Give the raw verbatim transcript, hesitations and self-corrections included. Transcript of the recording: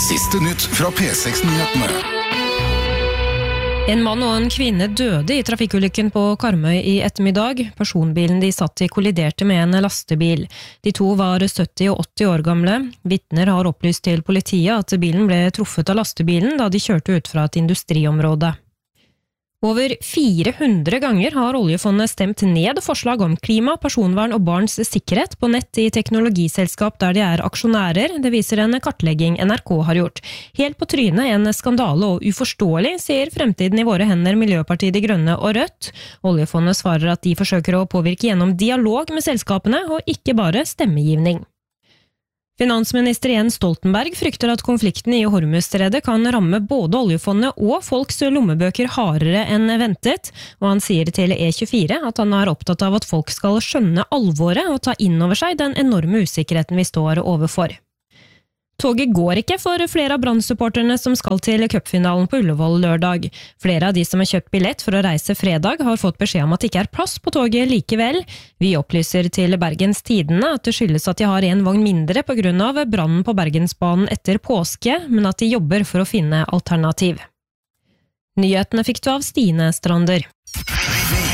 Siste nytt fra P seks Nyhetene. En mann og en kvinne døde i trafikkulykken på Karmøy i ettermiddag. Personbilen de satt i kolliderte med en lastebil. De to var sytti og åtti år gamle. Vitner har opplyst til politiet at bilen ble truffet av lastebilen da de kjørte ut fra et industriområde. Over fire hundre ganger har oljefondet stemt ned forslag om klima, personvern og barns sikkerhet på nett i teknologiselskap der de er aksjonærer, det viser en kartlegging N R K har gjort. Helt på trynet en skandale og uforståelig, sier Fremtiden i våre hender Miljøpartiet De Grønne og Rødt. Oljefondet svarer at de forsøker å påvirke gjennom dialog med selskapene og ikke bare stemmegivning. Finansminister Jens Stoltenberg frykter at konflikten i Hormuzstredet kan ramme både oljefondet og folks lommebøker hardere enn ventet, og han sier til E tjuefire at han er opptatt av at folk skal skjønne alvoret og ta inn over seg den enorme usikkerheten vi står overfor. Toget går ikke for flere av Brann-supporterne som skal til cupfinalen på Ullevål lørdag. Flere av de som har kjøpt billett for å reise fredag har fått beskjed om at det ikke er plass på toget likevel. Vi opplyser til Bergens Tidende at det skyldes at de har en vogn mindre på grunn av brannen på Bergensbanen etter påske, men at de jobber for å finne alternativ. Nyhetene fikk du av Stine Strander.